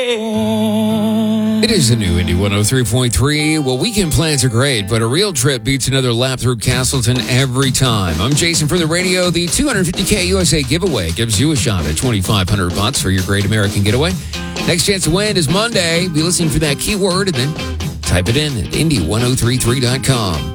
It is a new Indy 103.3. Well, weekend plans are great, but a real trip beats another lap through Castleton every time. I'm Jason from the radio. The 250K USA giveaway gives you a shot at $2,500 for your Great American Getaway. Next chance to win is Monday. Be listening for that keyword and then type it in at Indy1033.com.